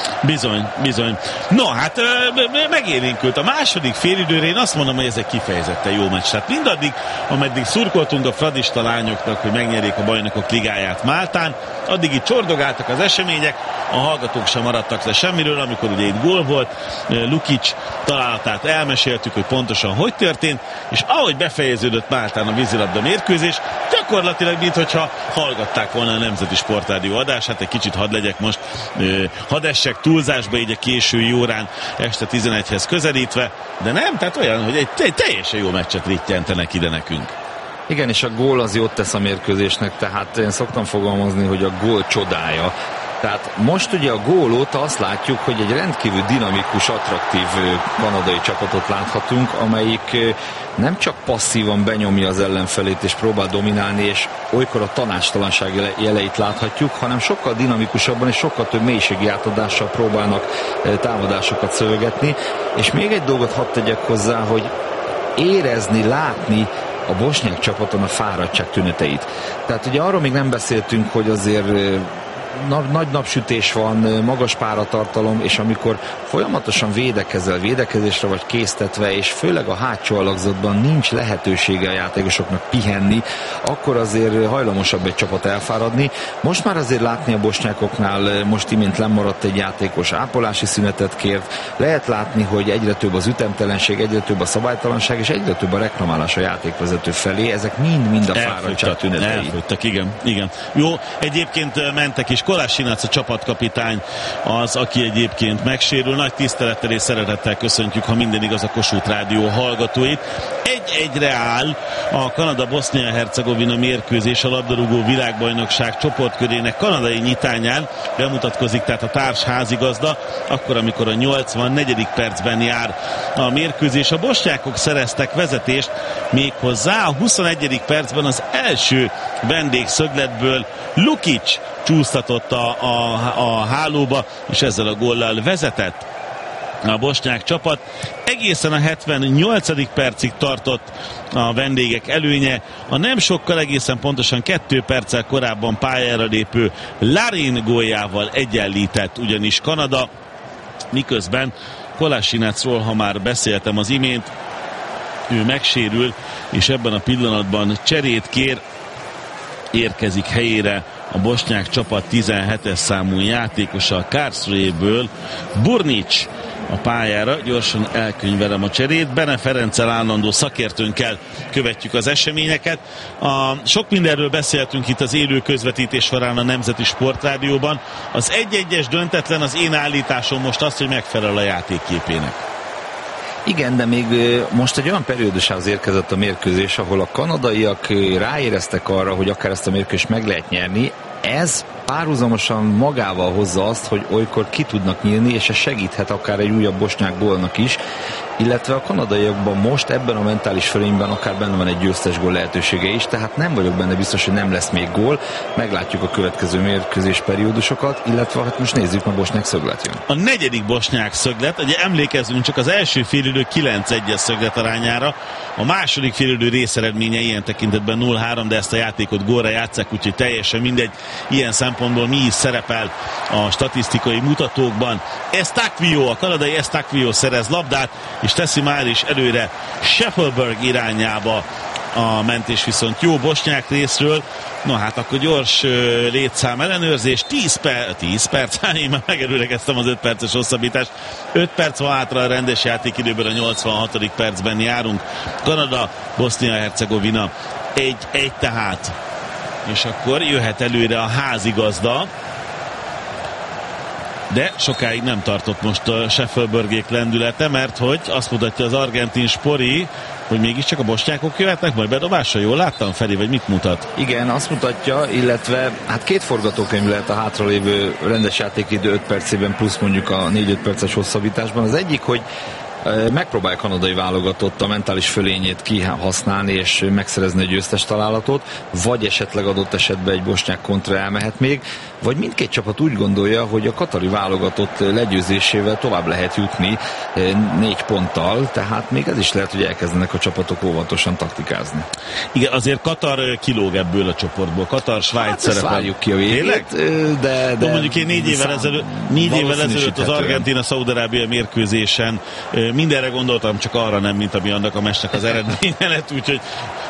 Bizony. No, hát megélénkült. A második félidőre én azt mondom, hogy ez egy kifejezetten jó meccs. Tehát mindaddig, ameddig szurkoltunk a fradista lányoknak, hogy megnyerjék a Bajnokok Ligáját Máltán, addig itt csordogáltak az események, a hallgatók sem maradtak le semmiről, amikor ugye itt gól volt, Lukic találatát elmeséltük, hogy pontosan hogy történt, és ahogy befejeződött Máltán a vízilabda mérkőzés, gyakorlatilag minthogyha hallgatták volna a Nemzeti Sportrádió adását, egy kicsit hadd legyek most, hadd essek túlzásba így a késői órán este 11-hez közelítve, de nem, tehát olyan, hogy egy teljesen jó meccset rittyentenek ide nekünk. Igen, és a gól az jót tesz a mérkőzésnek, tehát én szoktam fogalmazni, hogy a gól csodája. Tehát most ugye a gól óta azt látjuk, hogy egy rendkívül dinamikus, attraktív kanadai csapatot láthatunk, amelyik nem csak passzívan benyomja az ellenfelét és próbál dominálni, és olykor a tanácstalanság jeleit láthatjuk, hanem sokkal dinamikusabban és sokkal több mélységi átadással próbálnak támadásokat szövegetni. És még egy dolgot hadd tegyek hozzá, hogy érezni, látni a bosnyák csapaton a fáradtság tüneteit. Tehát ugye arról még nem beszéltünk, hogy azért nagy napsütés van, magas páratartalom, és amikor folyamatosan védekezésre vagy késztetve, és főleg a hátsó alakzatban nincs lehetősége a játékosoknak pihenni, akkor azért hajlamosabb egy csapat elfáradni. Most már azért látni a bosnyákoknál, most imént lemaradt egy játékos, ápolási szünetet kért, lehet látni, hogy egyre több az ütemtelenség, egyre több a szabálytalanság, és egyre több a reklamálás a játékvezető felé, ezek mind a fáradtság tünetei. Elfogytak, igen. Jó, egyébként mentek is. Kolasinac a csapatkapitány az, aki egyébként megsérül. Nagy tisztelettel és szeretettel köszöntjük, ha minden igaz, a Kossuth Rádió hallgatóit. 1-1-re áll a Kanada-Bosznia-Hercegovina mérkőzés a labdarúgó világbajnokság csoportkörének kanadai nyitányán. Bemutatkozik tehát a társ házigazda, akkor, amikor a 84. percben jár a mérkőzés. A bosnyákok szereztek vezetést, méghozzá a 21. percben az első vendégszögletből Lukic csúsztatott a hálóba, és ezzel a góllal vezetett a bosnyák csapat. Egészen a 78. percig tartott a vendégek előnye. A nem sokkal, egészen pontosan 2 perccel korábban pályára lépő Larin góljával egyenlített ugyanis Kanada, miközben Kolasinacról, ha már beszéltem az imént, ő megsérül, és ebben a pillanatban cserét kér, érkezik helyére a bosnyák csapat 17-es számú játékosa a Karlsruhéből, Burnic a pályára. Gyorsan elkönyvelem a cserét. Bene Ferenccel, állandó szakértőnkkel követjük az eseményeket. Sok mindenről beszéltünk itt az élő közvetítés során a Nemzeti Sportrádióban. Az 1-1-es döntetlen, az én állításom most az, hogy megfelel a játékképének. Igen, de még most egy olyan periódusához érkezett a mérkőzés, ahol a kanadaiak ráéreztek arra, hogy akár ezt a mérkőzést meg lehet nyerni. Ez párhuzamosan magával hozza azt, hogy olykor ki tudnak nyílni, és ez segíthet akár egy újabb bosnyák gólnak is, illetve a kanadaiakban most ebben a mentális fölényben akár benne van egy győztes gól lehetősége is, tehát nem vagyok benne biztos, hogy nem lesz még gól. Meglátjuk a következő mérkőzés periódusokat, illetve hát most nézzük, a bosnyák szöglet jön. A negyedik bosnyák szöglet, ugye emlékezzünk csak az első félidő 9-1-es szöglet arányára, a második félidő részeredménye ilyen tekintetben 0-3, de ezt a játékot gólra játsszák, úgyhogy teljesen mindegy, ilyen szempontból mi is szerepel a statisztikai mutatókban. Estakvio, a kanadai Estakvio szerez labdát, és teszi már is előre Scheffelberg irányába a mentés, viszont jó bosnyák részről. Na hát akkor gyors létszám ellenőrzés, 10 perc, én már megerőlegeztem az 5 perces hosszabbítást. 5 perc van hátra a rendes játékidőből, a 86. percben járunk. Kanada, Bosznia-Hercegovina 1-1 tehát. És akkor jöhet előre a házigazda. De sokáig nem tartott most a Scheffelbergék lendülete, mert hogy azt mutatja az argentin Spori, hogy mégiscsak a bosnyákok jöhetnek majd bedobásra. Jól láttam, Feri, vagy mit mutat? Igen, azt mutatja, illetve hát két forgatókönyv lehet a hátralévő rendes játékidő 5 percében plusz mondjuk a 4-5 perces hosszabbításban. Az egyik, hogy megpróbálja a kanadai válogatott a mentális fölényét kihasználni és megszerezni egy győztes találatot, vagy esetleg adott esetben egy bosnyák kontra elmehet még, vagy mindkét csapat úgy gondolja, hogy a katari válogatott legyőzésével tovább lehet jutni 4 ponttal, tehát még ez is lehet, hogy elkezdenek a csapatok óvatosan taktikázni. Igen, azért Katar kilóg ebből a csoportból. Katar, Svájc szerepel. Várjuk ki a végét, de mondjuk én 4 évvel ezelőtt az Argentina-Szaudarábia mérkőzésen mindenre gondoltam, csak arra nem, mint ami annak a meccsnek az eredménye lett, úgyhogy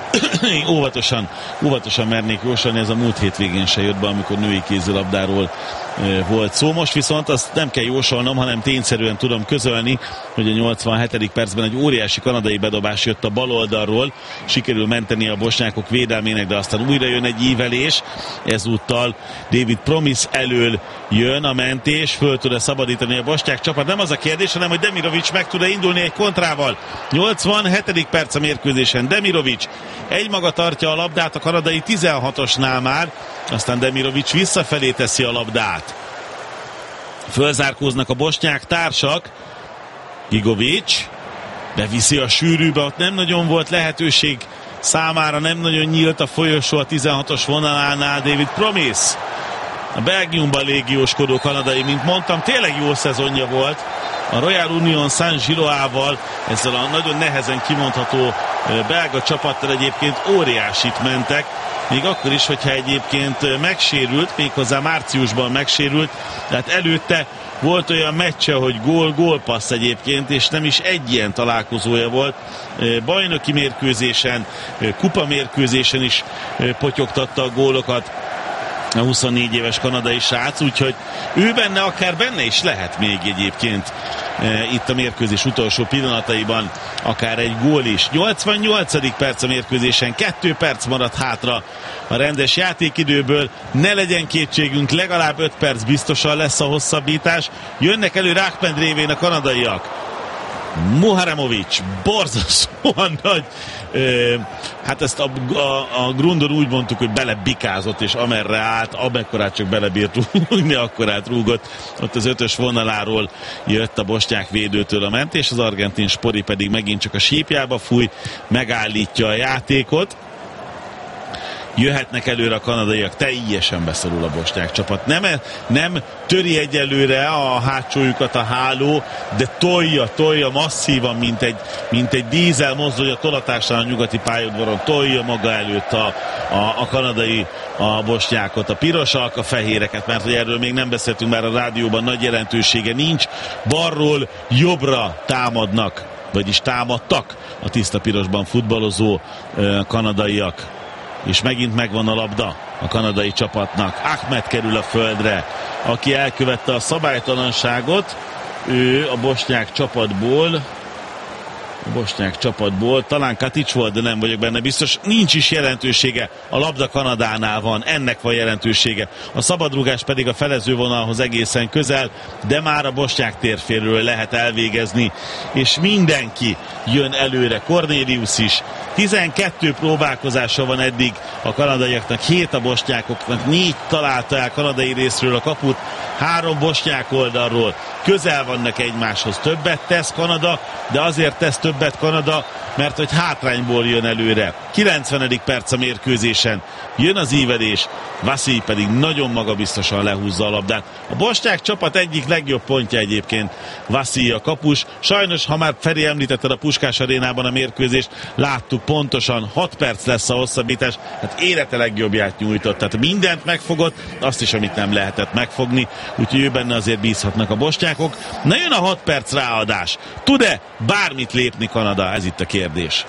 óvatosan mernék jósolni, ez a múlt hétvégén se jött be, amikor női kézilabdáról volt szó. Most viszont azt nem kell jósolnom, hanem tényszerűen tudom közölni, hogy a 87. percben egy óriási kanadai bedobás jött a bal oldalról, sikerül menteni a bosnyákok védelmének, de aztán újra jön egy ívelés, ezúttal David Promise elől jön a mentés, föl tud-e szabadítani a bosnyák csapat. Nem az a kérdés, hanem hogy Demirovic meg tud-e indulni egy kontrával. 87. perc a mérkőzésen, Demirovic egymaga tartja a labdát a kanadai 16-osnál már, aztán Demirovic visszafelé teszi a labdát. Fölzárkóznak a bosnyák társak. Gigovic beviszi a sűrűbe, ott nem nagyon volt lehetőség számára, nem nagyon nyílt a folyosó a 16-os vonalánál. David Promise, a Belgiumban légióskodó kanadai, mint mondtam, tényleg jó szezonja volt. A Royal Union Saint-Gilloával, ezzel a nagyon nehezen kimondható belga csapattal egyébként óriásit mentek, még akkor is, hogyha egyébként megsérült, méghozzá márciusban megsérült, tehát előtte volt olyan meccse, hogy gól-gólpassz egyébként, és nem is egy ilyen találkozója volt. Bajnoki mérkőzésen, kupa mérkőzésen is potyogtatta a gólokat a 24 éves kanadai srác, úgyhogy ő benne, akár benne is lehet még egyébként itt a mérkőzés utolsó pillanataiban akár egy gól is. 88. perc a mérkőzésen, 2 perc maradt hátra a rendes játékidőből, ne legyen kétségünk, legalább 5 perc biztosan lesz a hosszabbítás. Jönnek elő Rákpend révén a kanadaiak. Muharamovic borzasztóan nagy, hát ezt a Grundon úgy mondtuk, hogy belebikázott, és amerre állt, amekkorát csak belebírt rúgni, akkorát rúgott. Ott az 5-ös vonaláról jött a bosnyák védőtől a mentés, az argentin Spori pedig megint csak a sípjába fúj, megállítja a játékot. Jöhetnek előre a kanadaiak, teljesen beszorul a bosnyák csapat. Nem töri egyelőre a hátsójukat a háló, de tolja masszívan, mint egy dízel mozdulja tolatásán a nyugati pályaudvaron, tolja maga előtt a kanadai a bosnyákot, a pirosak, a fehéreket, mert hogy erről még nem beszéltünk, már a rádióban nagy jelentősége nincs. Balról jobbra támadnak, vagyis támadtak a tiszta pirosban futballozó kanadaiak. És megint megvan a labda a kanadai csapatnak. Ahmed kerül a földre, aki elkövette a szabálytalanságot, ő a bosnyák csapatból, talán Katic volt, de nem vagyok benne biztos, nincs is jelentősége, a labda Kanadánál van, ennek van jelentősége. A szabadrúgás pedig a felezővonalhoz egészen közel, de már a bosnyák térfélről lehet elvégezni, és mindenki jön előre, Cornelius is. 12 próbálkozása van eddig a kanadaiaknak, 7 a bosnyákoknak, 4 találta el kanadai részről a kaput, 3 bosnyák oldalról. Közel vannak egymáshoz, többet tesz Kanada, de azért tesz többet Kanada, mert hogy hátrányból jön előre. 90. perc a mérkőzésen, jön az ívelés, Vasilij pedig nagyon magabiztosan lehúzza a labdát. A bosnyák csapat egyik legjobb pontja egyébként Vasilij a kapus. Sajnos, ha már Feri említetted a Puskás Arénában a mérkőzést, láttuk pontosan, 6 perc lesz a hosszabbítás, hát élete legjobbját nyújtott, tehát mindent megfogott, azt is, amit nem lehetett megfogni, úgyhogy ő benne azért bízhatnak a bosnyákok. Na jön a 6 perc ráadás. Tud-e bármit lépni Kanada? Ez itt a kérdés.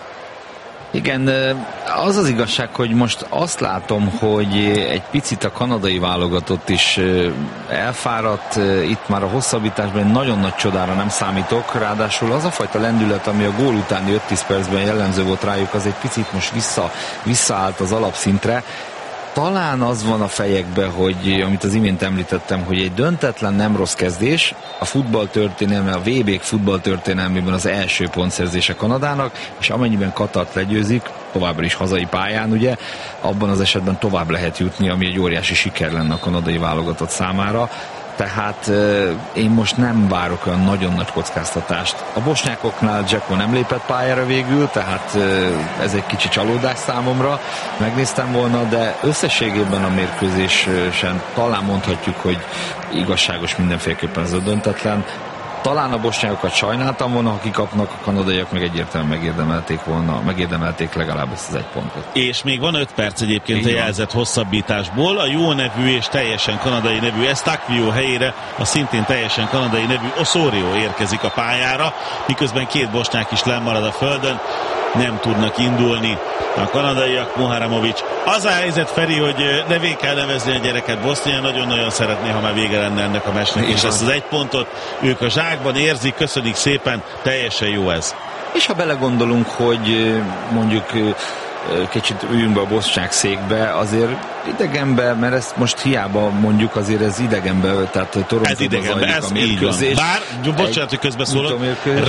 Igen, az az igazság, hogy most azt látom, hogy egy picit a kanadai válogatott is elfáradt, itt már a hosszabbításban nagyon nagy csodára nem számítok, ráadásul az a fajta lendület, ami a gól utáni 5-10 percben jellemző volt rájuk, az egy picit most visszaállt az alapszintre. Talán az van a fejekben, hogy amit az imént említettem, hogy egy döntetlen nem rossz kezdés, a futballtörténelme, a VB-k futballtörténelmében az első pontszerzése Kanadának, és amennyiben Katart legyőzik, továbbra is hazai pályán, ugye, abban az esetben tovább lehet jutni, ami egy óriási siker lenne a kanadai válogatott számára. Tehát én most nem várok olyan nagyon nagy kockáztatást. A bosnyákoknál Dzeko nem lépett pályára végül, tehát ez egy kicsi csalódás számomra. Megnéztem volna, de összességében a mérkőzésen talán mondhatjuk, hogy igazságos mindenféleképpen ez a döntetlen. Talán a bosnyákokat sajnáltam volna, ha kikapnak, a kanadaiak meg egyértelműen megérdemelték legalább ezt az 1 pontot. És még van 5 perc egyébként a jelzett hosszabbításból. A jó nevű és teljesen kanadai nevű Eustáquio helyére a szintén teljesen kanadai nevű Osorio érkezik a pályára, miközben 2 bosnyák is lemarad a földön, nem tudnak indulni a kanadaiak. Muharamovics. Az a helyzet, Feri, hogy nevé kell nevezni a gyereket. Bosznia nagyon-nagyon szeretné, ha már vége lenne ennek a meccsnek, és ezt az 1 pontot ők a zsákban érzik, köszönik szépen, teljesen jó ez. És ha belegondolunk, hogy mondjuk kicsit üljünk be a bosnyák székbe, azért idegenbe, mert ezt most hiába mondjuk, azért ez idegenbe, tehát Torontóban zajlik a mérkőzés. Bár, bocsánat, hogy közbeszólok,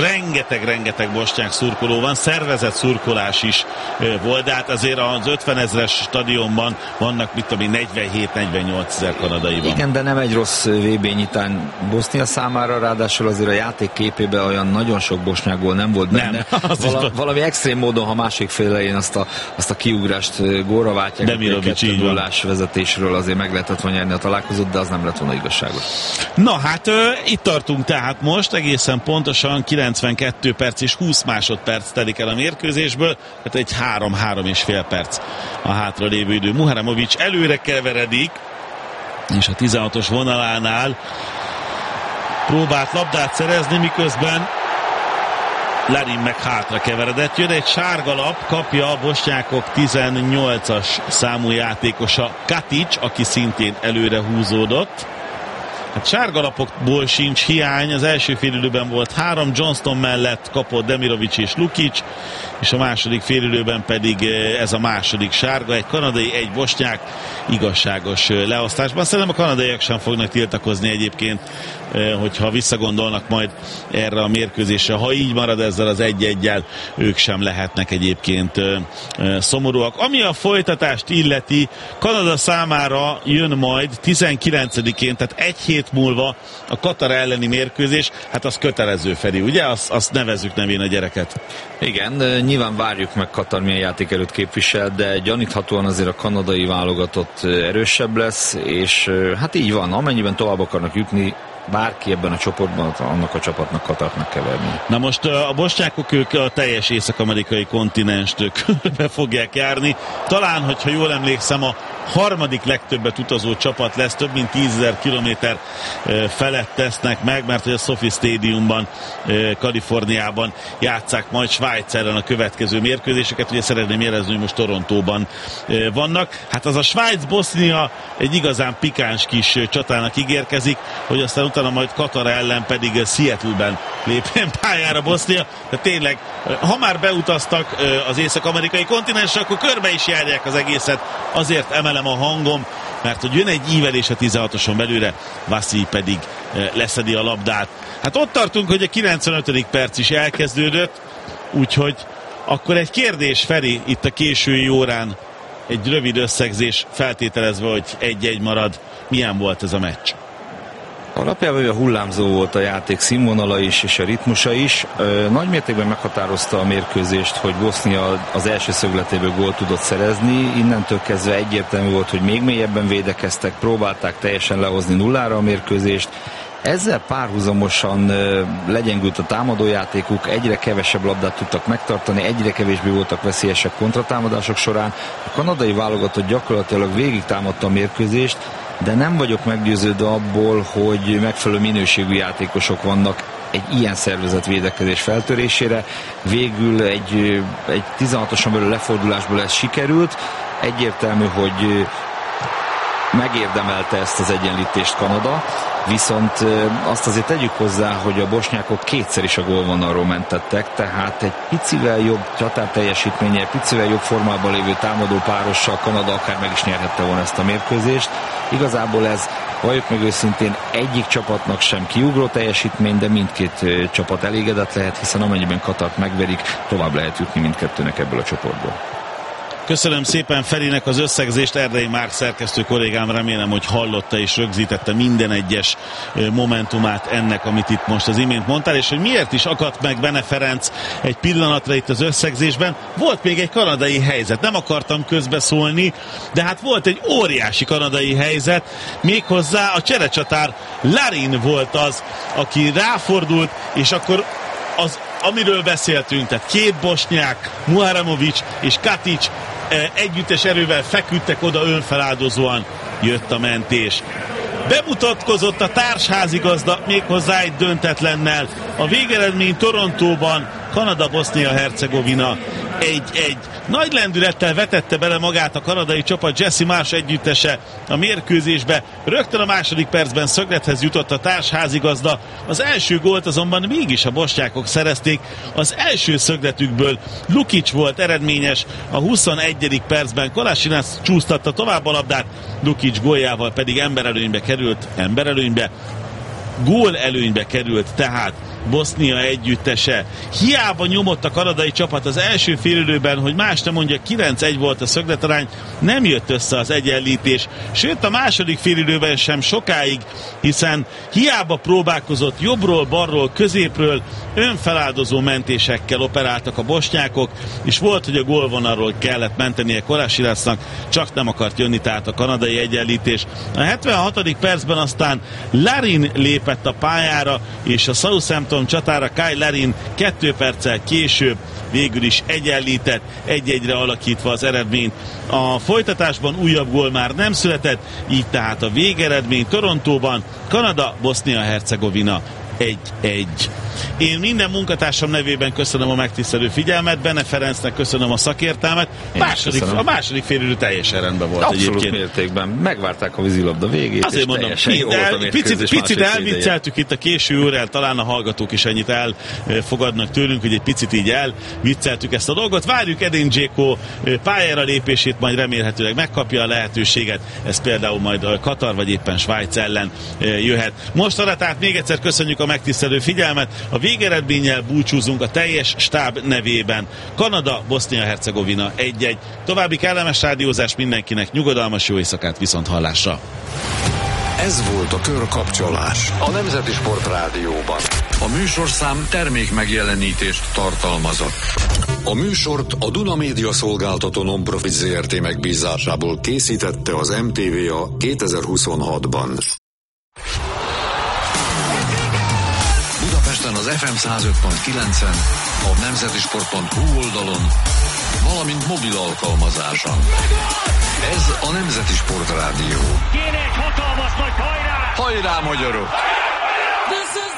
rengeteg bosnyák szurkoló van, szervezett szurkolás is volt, de hát azért az 50 000-es stadionban vannak, mit tudom én, 47-48 ezer kanadai van. Igen, de nem egy rossz VB nyitán Bosznia számára, ráadásul azért a játék képében olyan nagyon sok bosnyákból nem volt benne. Valami extrém módon, ha másik fél elején azt a kiugrást gólra váltják, Demirovics így van. Vezetésről azért meg lehetett volna nyerni a találkozót, de az nem lett volna igazságos. Na hát itt tartunk tehát most, egészen pontosan 92 perc és 20 másodperc telik el a mérkőzésből, tehát egy 3-3,5 perc a hátralévő idő. Muharamovics előre keveredik, és a 16-os vonalánál próbált labdát szerezni, miközben Larin meg hátra keveredett. Jön egy sárga lap, kapja a bosnyákok 18-as számú játékosa Katic, aki szintén előre húzódott. Hát sárgalapokból sincs hiány, az első félidőben volt 3, Johnston mellett kapott Demirovics és Lukic, és a második félidőben pedig ez a második sárga, egy kanadai, egy bosnyák, igazságos leosztásban. Szerintem a kanadaiak sem fognak tiltakozni egyébként, hogyha visszagondolnak majd erre a mérkőzésre. Ha így marad ezzel az 1-1-jel, ők sem lehetnek egyébként szomorúak. Ami a folytatást illeti, Kanada számára jön majd 19-én, tehát 1 hét múlva a Katar elleni mérkőzés, hát az kötelező, Feri, ugye? Azt nevezzük nevén a gyereket. Igen, nyilván várjuk meg Katar milyen játékerőt képvisel, de gyaníthatóan azért a kanadai válogatott erősebb lesz, és hát így van, amennyiben tovább akarnak jutni, bárki ebben a csoportban, annak a csapatnak Katarnak kell verni. Na most a bosnyákok, ők a teljes észak-amerikai kontinenst körbe fogják járni. Talán, hogyha jól emlékszem, a harmadik legtöbbet utazó csapat lesz, több mint 10 000 kilométer felett tesznek meg, mert hogy a Sophie Stadiumban, Kaliforniában játsszák majd Svájc ellen a következő mérkőzéseket. Ugye szeretném jelezni, hogy most Torontóban vannak. Hát az a Svájc-Bosznia egy igazán pikáns kis csatának ígérkezik, hogy aztán utána majd Katar ellen pedig Seattle-ben lépjen pályára Bosznia. De tényleg, ha már beutaztak az észak-amerikai kontinensre, akkor körbe is járják az egészet. Azért emelem a hangom, mert hogy jön egy ívelés a 16-oson belőle, Vassi pedig leszedi a labdát. Hát ott tartunk, hogy a 95. perc is elkezdődött, úgyhogy akkor egy kérdés, Feri, itt a késői órán, egy rövid összegzés, feltételezve, hogy 1-1 marad. Milyen volt ez a meccs? Alapjában a hullámzó volt a játék színvonala is, és a ritmusa is. Nagy mértékben meghatározta a mérkőzést, hogy Bosznia az első szögletéből gólt tudott szerezni. Innentől kezdve egyértelmű volt, hogy még mélyebben védekeztek, próbálták teljesen lehozni 0-ra a mérkőzést. Ezzel párhuzamosan legyengült a támadójátékuk, egyre kevesebb labdát tudtak megtartani, egyre kevésbé voltak veszélyesek kontratámadások során. A kanadai válogatott gyakorlatilag végig támadta a mérkőzést, de nem vagyok meggyőződve abból, hogy megfelelő minőségű játékosok vannak egy ilyen szervezett védekezés feltörésére. Végül egy 16-oson belül lefordulásból ez sikerült. Egyértelmű, hogy megérdemelte ezt az egyenlítést Kanada, viszont azt azért tegyük hozzá, hogy a bosnyákok kétszer is a gólvonalról mentettek, tehát egy picivel jobb csatárteljesítménnyel, picivel jobb formában lévő támadó párossal Kanada akár meg is nyerhette volna ezt a mérkőzést. Igazából ez, valljuk meg őszintén, egyik csapatnak sem kiugró teljesítmény, de mindkét csapat elégedett lehet, hiszen amennyiben Katart megverik, tovább lehet jutni mindkettőnek ebből a csoportból. Köszönöm szépen Ferinek az összegzést, Erdei Márk szerkesztő kollégám, remélem, hogy hallotta és rögzítette minden egyes momentumát ennek, amit itt most az imént mondtál, és hogy miért is akadt meg Bene Ferenc egy pillanatra itt az összegzésben. Volt még egy kanadai helyzet, nem akartam közbeszólni, de hát volt egy óriási kanadai helyzet, méghozzá a cserecsatár Larin volt az, aki ráfordult, és akkor amiről beszéltünk, tehát két bosnyák, Muharamovic és Katic együttes erővel feküdtek oda, önfeláldozóan jött a mentés. Bemutatkozott a társházigazda méghozzá egy döntetlennel. A végeredmény Torontóban Kanada-Bosznia-Hercegovina 1-1. Nagy lendülettel vetette bele magát a kanadai csapat, Jesse Marsh együttese a mérkőzésbe. Rögtön a második percben szöglethez jutott a társházigazda. Az első gólt azonban mégis a bosnyákok szerezték. Az első szögletükből Lukic volt eredményes, a 21. percben Kolasinac csúsztatta tovább a labdát, Lukic góljával pedig gól előnybe került tehát Bosznia együttese. Hiába nyomott a kanadai csapat az első félidőben, hogy más nem mondja, 9-1 volt a szögletarány, nem jött össze az egyenlítés, sőt a második félidőben sem sokáig, hiszen hiába próbálkozott jobbról, balról, középről, önfeláldozó mentésekkel operáltak a bosnyákok, és volt, hogy a gólvonalról kellett mentenie Kolasinacsnak, csak nem akart jönni tehát a kanadai egyenlítés. A 76. percben aztán Larin lépett a pályára, és a Southampton csatára Kyle Larin 2 perccel később végül is egyenlített, 1-1-re alakítva az eredményt. A folytatásban újabb gól már nem született, így tehát a végeredmény Torontóban Kanada, Bosznia-Hercegovina 1-1. Én minden munkatársam nevében köszönöm a megtisztelő figyelmet, Bene Ferencnek köszönöm a szakértelmet. A második félidő teljesen rendben volt. Abszolút egyébként. Mértékben. Megvárták a vízilabda végét. Azért mondom, picit elvicceltük itt a késő órán, talán a hallgatók is ennyit elfogadnak tőlünk, hogy egy picit így elvicceltük ezt a dolgot. Várjuk Edin Dzeko pályára lépését, majd remélhetőleg megkapja a lehetőséget. Ez például majd a Katar vagy éppen Svájc ellen jöhet. Mostanra tehát még egyszer köszönjük a megtisztelő figyelmet. A végeredménnyel búcsúzunk a teljes stáb nevében. Kanada, Bosznia-Hercegovina 1-1. További kellemes rádiózás mindenkinek, nyugodalmas jó éjszakát, viszont hallásra. Ez volt a Körkapcsolás a Nemzeti Sport Rádióban. A műsorszám termék megjelenítést tartalmazott. A műsort a Duna Média Szolgáltató Non-Profit Zrt. Megbízásából készítette az MTVA 2026-ban. Budapesten az FM 105.9-en, a nemzetisport.hu oldalon valamint mobil alkalmazáson. Ez a Nemzeti Sportrádió. Kéne egy hatalmas nagy hajrá! Hajrá, magyarok! This is